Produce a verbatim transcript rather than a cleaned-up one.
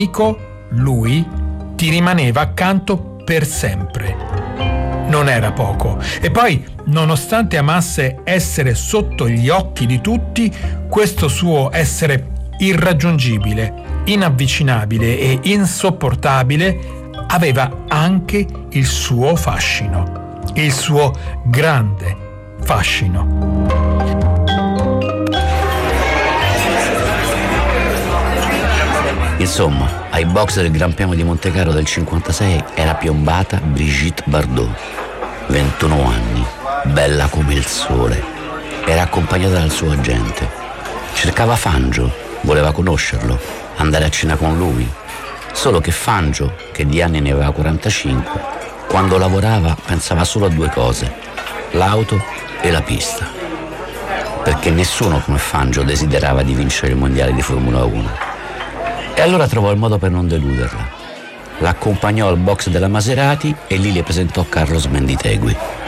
amico, lui, ti rimaneva accanto per sempre. Non era poco. E poi, nonostante amasse essere sotto gli occhi di tutti, questo suo essere irraggiungibile, inavvicinabile e insopportabile aveva anche il suo fascino, il suo grande fascino. Insomma, ai box del Gran Premio di Montecarlo del cinquantasei era piombata Brigitte Bardot, ventuno anni, bella come il sole. Era accompagnata dal suo agente. Cercava Fangio, voleva conoscerlo, andare a cena con lui. Solo che Fangio, che di anni ne aveva quarantacinque, quando lavorava pensava solo a due cose: l'auto e la pista. Perché nessuno come Fangio desiderava di vincere il mondiale di Formula uno. E allora trovò il modo per non deluderla. L'accompagnò al box della Maserati e lì le presentò Carlos Menditegui.